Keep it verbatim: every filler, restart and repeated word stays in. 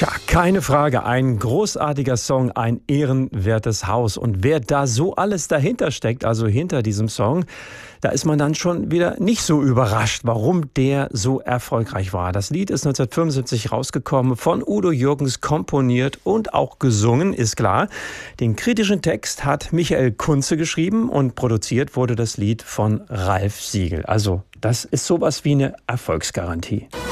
Tja, keine Frage, ein großartiger Song, ein ehrenwertes Haus. Und wer da so alles dahinter steckt, also hinter diesem Song, da ist man dann schon wieder nicht so überrascht, warum der so erfolgreich war. Das Lied ist neunzehnhundertfünfundsiebzig rausgekommen, von Udo Jürgens komponiert und auch gesungen, ist klar. Den kritischen Text hat Michael Kunze geschrieben und produziert wurde das Lied von Ralf Siegel. Also das ist sowas wie eine Erfolgsgarantie.